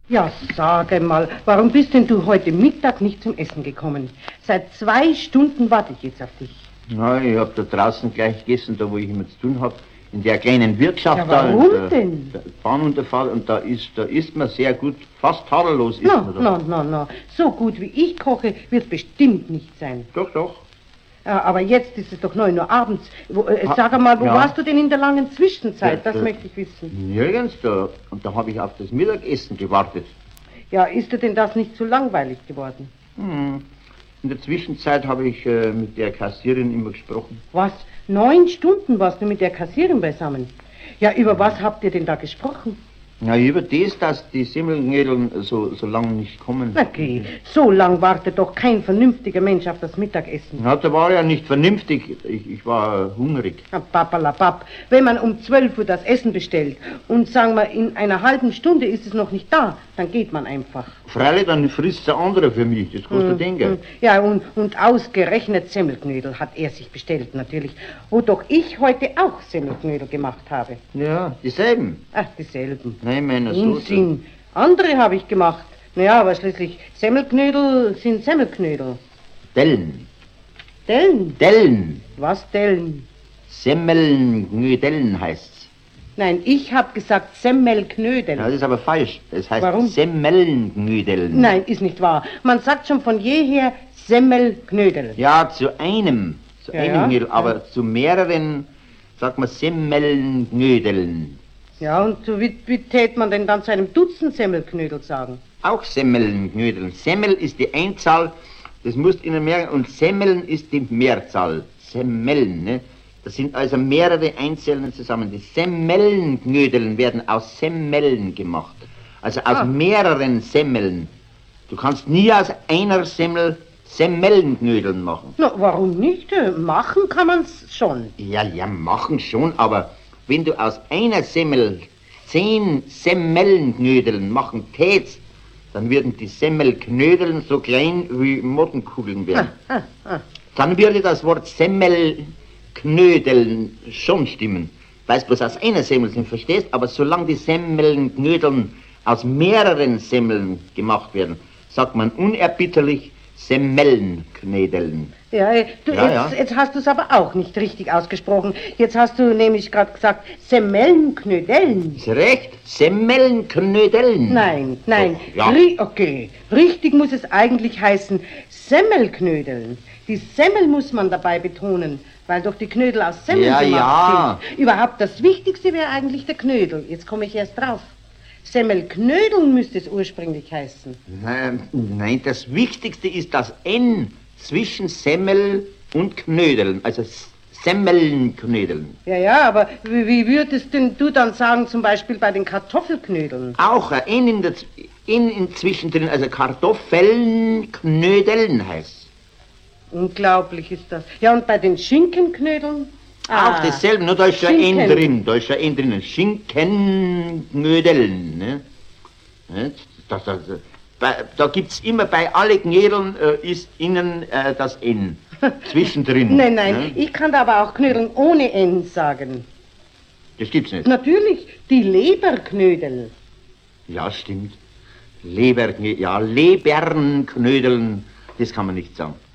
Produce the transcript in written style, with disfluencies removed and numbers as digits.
Ja, sage mal, warum bist denn du heute Mittag nicht zum Essen gekommen? Seit 2 Stunden warte ich jetzt auf dich. Na, ich hab da draußen gleich gegessen, da wo ich immer zu tun hab, in der kleinen Wirtschaft ja, warum da. Denn? Der Bahnunterfahrt, und da isst man sehr gut, fast tadellos isst man da. No. So gut wie ich koche, wird bestimmt nicht sein. Doch. Ja, aber jetzt ist es doch 9 Uhr abends. Sag einmal, wo warst du denn in der langen Zwischenzeit? Das möchte ich wissen. Nirgends da. Und da habe ich auf das Mittagessen gewartet. Ja, ist dir denn das nicht zu langweilig geworden? In der Zwischenzeit habe ich mit der Kassierin immer gesprochen. Was? 9 Stunden warst du mit der Kassierin beisammen? Ja, über was habt ihr denn da gesprochen? Ja, über das, dass die Semmelknödeln so lange nicht kommen. Na geh, so lang wartet doch kein vernünftiger Mensch auf das Mittagessen. Na, da war ja nicht vernünftig. Ich war hungrig. Papalapap, wenn man um 12 Uhr das Essen bestellt und sagen wir, in einer halben Stunde ist es noch nicht da, dann geht man einfach. Freilich, dann frisst der andere für mich, das kannst du denken. Ja, und ausgerechnet Semmelknödel hat er sich bestellt, natürlich. Wo doch ich heute auch Semmelknödel gemacht habe. Ja, dieselben. Ach, dieselben. Nein, meiner Unsinn. Andere habe ich gemacht. Naja, aber schließlich Semmelknödel sind Semmelknödel. Dellen. Dellen? Was Dellen? Semmelknödeln heißt's. Nein, ich habe gesagt Semmelknödel. Ja, das ist aber falsch. Das heißt Warum? Semmelknödeln. Nein, ist nicht wahr. Man sagt schon von jeher Semmelknödel. Ja, zu einem Knödel, aber zu mehreren sagt man Semmelknödeln. Ja, und wie tät man denn dann zu einem Dutzend Semmelknödel sagen? Auch Semmelknödeln. Semmel ist die Einzahl, das musst du Ihnen merken, und Semmeln ist die Mehrzahl. Semmeln, ne? Das sind also mehrere Einzelne zusammen. Die Semmelknödeln werden aus Semmeln gemacht. Also aus mehreren Semmeln. Du kannst nie aus einer Semmel Semmelknödeln machen. Na, warum nicht? Machen kann man's schon. Ja, machen schon, aber wenn du aus einer Semmel 10 Semmelknödeln machen tätst, dann würden die Semmelknödeln so klein wie Mottenkugeln werden. Dann würde das Wort Semmelknödeln schon stimmen, weil es bloß aus einer Semmel sind, verstehst? Aber solange die Semmelknödeln aus mehreren Semmeln gemacht werden, sagt man unerbitterlich Semmelknödeln. Ja, jetzt hast du es aber auch nicht richtig ausgesprochen. Jetzt hast du nämlich gerade gesagt Semmelknödeln. Ist recht, Semmelknödeln. Nein. Doch, ja. Okay, richtig muss es eigentlich heißen Semmelknödeln. Die Semmel muss man dabei betonen, weil doch die Knödel aus Semmeln gemacht sind. Überhaupt das Wichtigste wäre eigentlich der Knödel. Jetzt komme ich erst drauf. Semmelknödeln müsste es ursprünglich heißen. Nein, das Wichtigste ist das N zwischen Semmel und Knödeln, also Semmelknödeln. Ja, aber wie würdest denn du dann sagen, zum Beispiel bei den Kartoffelknödeln? Auch ein N inzwischen drin, also Kartoffelknödeln heißt. Unglaublich ist das. Ja, und bei den Schinkenknödeln? Auch dasselbe, nur da ist ja ein N drin, Schinkenknödeln, ne? Da gibt's immer bei allen Knödeln ist innen das N zwischendrin. Nein, ne? Ich kann da aber auch Knödeln ohne N sagen. Das gibt's nicht. Natürlich, die Leberknödel. Ja, stimmt. Lebernknödeln, das kann man nicht sagen.